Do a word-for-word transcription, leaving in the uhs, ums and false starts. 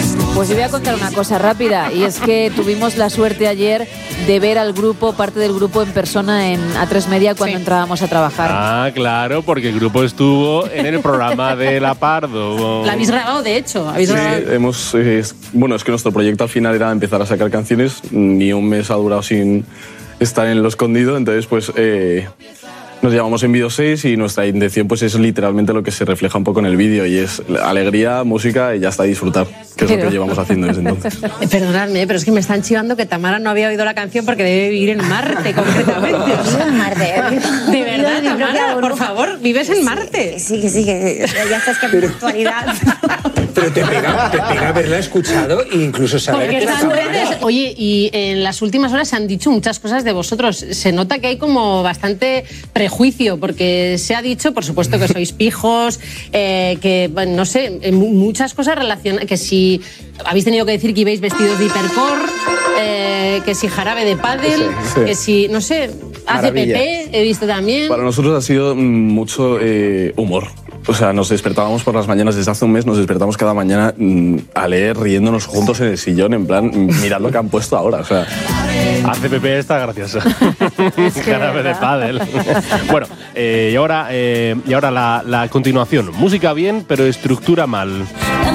Pues yo voy a contar una cosa rápida, y es que tuvimos la suerte ayer de ver al grupo, parte del grupo en persona en A tres Media cuando sí. entrábamos a trabajar. Ah, claro, porque el grupo estuvo en el programa de La Pardo. La habéis grabado, de hecho. ¿Habéis sí, grabado? hemos, eh, bueno, es que nuestro proyecto al final era empezar a sacar canciones, ni un mes ha durado sin estar en lo escondido, entonces pues... Eh, Nos llamamos En Vídeo seis y nuestra intención pues es literalmente lo que se refleja un poco en el vídeo, y es alegría, música y ya está, disfrutar, que es pero... lo que llevamos haciendo desde entonces. Eh, perdonadme, pero es que me están chivando que Tamara no había oído la canción porque debe vivir en Marte, concretamente. O sea, en Marte. De verdad, Tamara, por favor, vives en Marte. Sí, que sí, que ya estás que en actualidad. Pero te pega, te pega haberla escuchado e incluso saber porque que están redes. Oye, y en las últimas horas se han dicho muchas cosas de vosotros. Se nota que hay como bastante prejuicio, porque se ha dicho, por supuesto, que sois pijos, eh, que, bueno, no sé, muchas cosas relacionadas, que si habéis tenido que decir que ibais vestidos de hipercore, eh, que si jarabe de pádel, sí, sí. que si, no sé, A C P P, he visto también. Para nosotros ha sido mucho eh, humor. O sea, nos despertábamos por las mañanas desde hace un mes, nos despertamos cada mañana mmm, a leer, riéndonos juntos en el sillón, en plan, mirad lo que han puesto ahora. O sea, A C P P está graciosa. Jarabe de pádel. Bueno, eh, y ahora, eh, y ahora la, la continuación. Música bien, pero estructura mal.